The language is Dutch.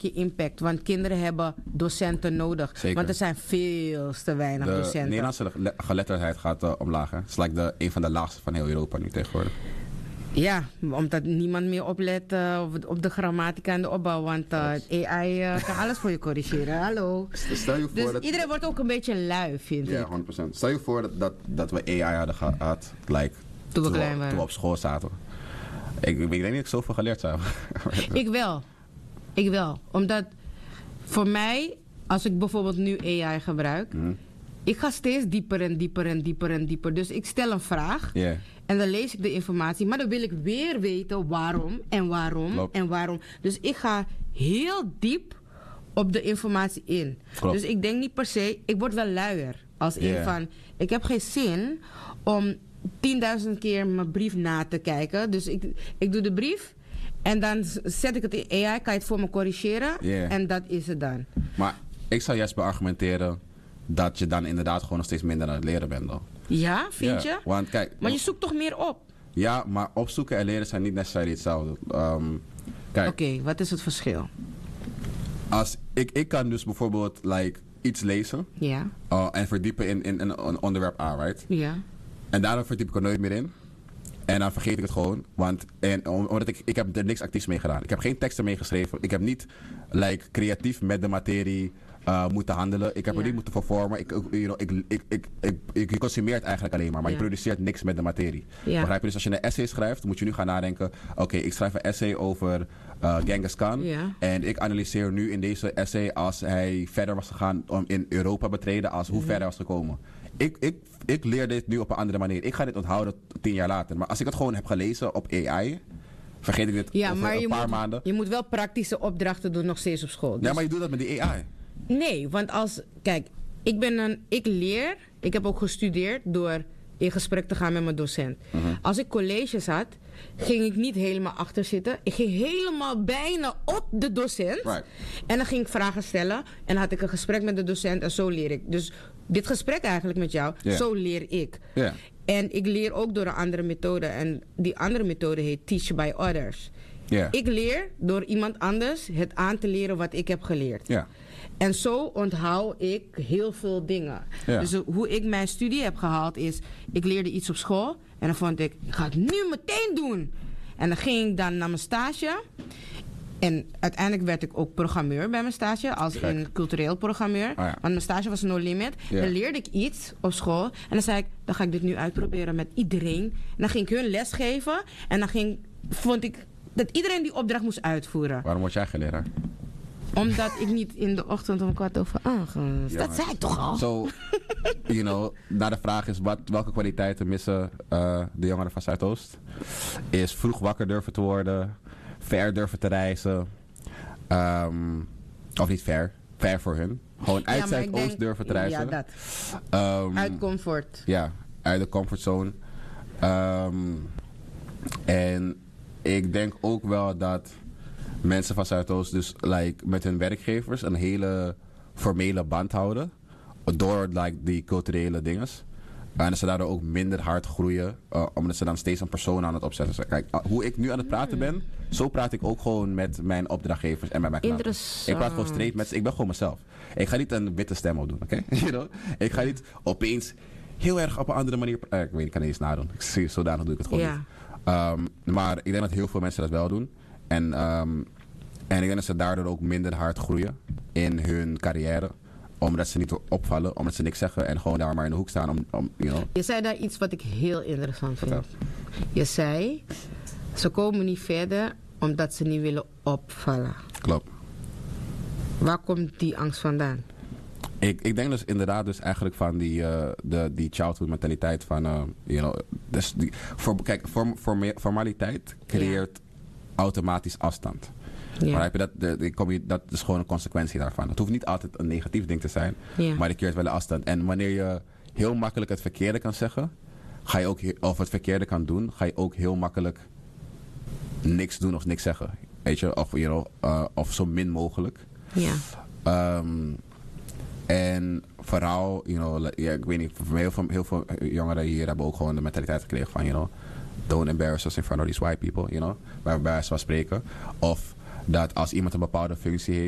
maak je impact. Want kinderen hebben docenten nodig. Zeker. Want er zijn veel te weinig De docenten. Nederlandse geletterdheid gaat omlaag. Hè? Het is like een van de laagste van heel Europa nu tegenwoordig. Ja, omdat niemand meer oplet op de grammatica en de opbouw. Want AI kan alles voor je corrigeren. Hallo. Stel je voor Dus dat... iedereen wordt ook een beetje lui, vind ik. Ja, 100%. Stel je voor dat we AI hadden gehad, like, Toen we klein waren. Toen we op school zaten. Ik denk niet dat ik zoveel geleerd zou hebben. Ik wel. Omdat voor mij, als ik bijvoorbeeld nu AI gebruik... Ik ga steeds dieper en dieper en dieper en dieper. Dus ik stel een vraag... Yeah. En dan lees ik de informatie, maar dan wil ik weer weten waarom en waarom. Klopt. En waarom. Dus ik ga heel diep op de informatie in. Klopt. Dus ik denk niet per se, ik word wel luier. Als in van, ik heb geen zin om 10.000 keer mijn brief na te kijken. Dus ik doe de brief en dan zet ik het in AI, kan je het voor me corrigeren. Yeah. En dat is het dan. Maar ik zou juist beargumenteren dat je dan inderdaad gewoon nog steeds minder aan het leren bent dan. Ja, vind je? Want kijk, Maar je zoekt toch meer op? Ja, maar opzoeken en leren zijn niet necessarily hetzelfde. Kijk, Oké, wat is het verschil? als ik kan dus bijvoorbeeld like, iets lezen Ja, en verdiepen in een onderwerp A, right? ja. En daarom verdiep ik er nooit meer in. En dan vergeet ik het gewoon. Omdat ik heb er niks actiefs mee gedaan. Ik heb geen teksten mee geschreven. Ik heb niet like, creatief met de materie moeten handelen. Ik heb er niet moeten performen. Je consumeert eigenlijk alleen maar. Maar je produceert niks met de materie. Ja. Begrijp je? Dus als je een essay schrijft, moet je nu gaan nadenken. Oké, ik schrijf een essay over Genghis Khan. Ja. En ik analyseer nu in deze essay als hij verder was gegaan om in Europa betreden. Als hoe ver hij was gekomen. Ik leer dit nu op een andere manier. Ik ga dit onthouden 10 jaar later. Maar als ik het gewoon heb gelezen op AI, vergeet ik dit over een paar maanden. Je moet wel praktische opdrachten doen nog steeds op school. Dus Ja, maar je doet dat met die AI. nee, want kijk, ik leer, ik heb ook gestudeerd door in gesprek te gaan met mijn docent. Als ik colleges had, ging ik niet helemaal achter zitten. Ik ging helemaal bijna op de docent. Right. En dan ging ik vragen stellen. En dan had ik een gesprek met de docent en zo leer ik. Dus dit gesprek eigenlijk met jou, zo leer ik. Yeah. En ik leer ook door een andere methode. En die andere methode heet Teach by Others. Yeah. Ik leer door iemand anders het aan te leren wat ik heb geleerd. Ja. En zo onthoud ik heel veel dingen. Ja. Dus hoe ik mijn studie heb gehaald is... Ik leerde iets op school. En dan vond ik ga het nu meteen doen. En dan ging ik dan naar mijn stage. En uiteindelijk werd ik ook programmeur bij mijn stage. Als een cultureel programmeur. Oh ja. Want mijn stage was no limit. Ja. Dan leerde ik iets op school. En dan zei ik, dan ga ik dit nu uitproberen met iedereen. En dan ging ik hun les geven. En dan vond ik dat iedereen die opdracht moest uitvoeren. Waarom word jij geen leraar? Omdat ik niet in de ochtend om 7:15 dat zei ik toch al? So, naar de vraag is, welke kwaliteiten missen de jongeren van Zuidoost? Is vroeg wakker durven te worden, ver durven te reizen. Of niet ver voor hun. Gewoon uit Zuidoost durven te reizen. Ja, dat. Uit comfort. Ja, uit de comfortzone. En ik denk ook wel dat mensen van Zuidoost dus met hun werkgevers een hele formele band houden. Door die culturele dinges. En dat ze daardoor ook minder hard groeien. Omdat ze dan steeds een persoon aan het opzetten zijn. Kijk, hoe ik nu aan het praten ben, zo praat ik ook gewoon met mijn opdrachtgevers en met mijn klanten. Interessant. Ik praat gewoon straight met ze. Ik ben gewoon mezelf. Ik ga niet een witte stem opdoen, oké? Ik ga niet opeens heel erg op een andere manier... ik weet niet, ik kan niet eens nadoen. Zodanig doe ik het gewoon niet. Maar ik denk dat heel veel mensen dat wel doen. En ik denk dat ze daardoor ook minder hard groeien in hun carrière. Omdat ze niet opvallen, omdat ze niks zeggen en gewoon daar maar in de hoek staan. Je zei daar iets wat ik heel interessant vind. Je zei, ze komen niet verder omdat ze niet willen opvallen. Klopt. Waar komt die angst vandaan? Ik denk dus inderdaad dus eigenlijk van die childhood mentaliteit van... dus formaliteit creëert automatisch afstand. Ja. Maar dat is gewoon een consequentie daarvan. Het hoeft niet altijd een negatief ding te zijn, maar die creëert wel een afstand. En wanneer je heel makkelijk het verkeerde kan zeggen, of het verkeerde kan doen, ga je ook heel makkelijk niks doen of niks zeggen. Weet je, of zo min mogelijk. Ja. En vooral, ik weet niet, heel veel jongeren hier hebben ook gewoon de mentaliteit gekregen van, don't embarrass us in front of these white people, bij wijze van spreken. Of dat als iemand een bepaalde functie heeft,